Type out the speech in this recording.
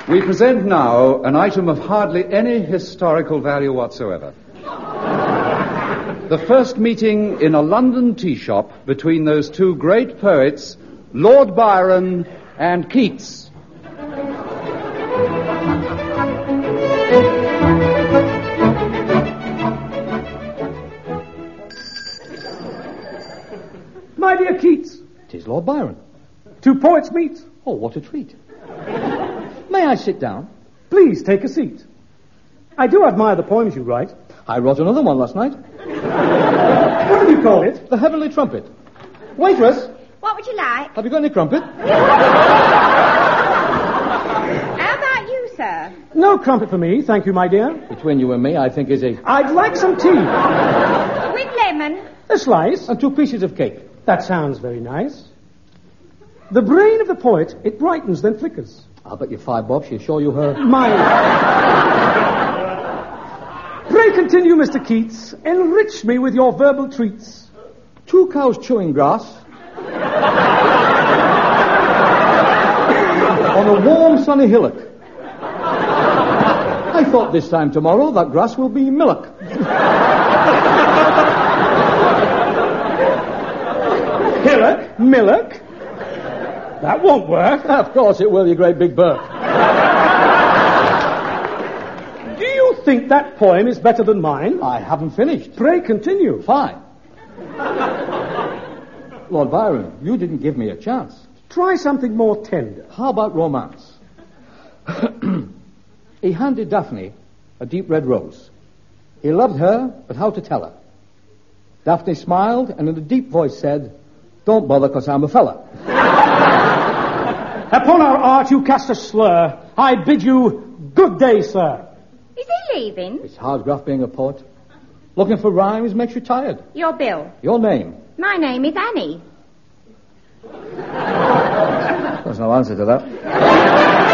We present now an item of hardly any historical value whatsoever. The first meeting in a London tea shop between those two great poets, Lord Byron and Keats. My dear Keats. 'Tis Lord Byron. Two poets meet. Oh, what a treat. May I sit down? Please take a seat. I do admire the poems you write. I wrote another one last night. What do you call it? The Heavenly Trumpet. Waitress, What would you like? have you got any crumpet? How about you, sir? No crumpet for me, thank you, my dear. Between you and me, I think is a... I'd like some tea. With lemon? A slice. And 2 pieces of cake. That sounds very nice. The brain of the poet, it brightens then flickers. I'll bet you £5 she'll show you her... Pray continue, Mr. Keats. Enrich me with your verbal treats. 2 cows chewing grass on a warm, sunny hillock. I thought this time tomorrow that grass will be milk. Hillock? Millock? That won't work. Of course it will, you great big bird. Do you think that poem is better than mine? I haven't finished. Pray continue. Fine. Lord Byron, you didn't give me a chance. Try something more tender. How about romance? He handed Daphne a deep red rose. He loved her, but how to tell her? Daphne smiled and in a deep voice said, "Don't bother, 'cause I'm a fella." Upon our art you cast a slur. I bid you good day, sir. Is he leaving? It's hard graft being a poet. Looking for rhymes makes you tired. Your bill. Your name? My name is Annie. There's no answer to that.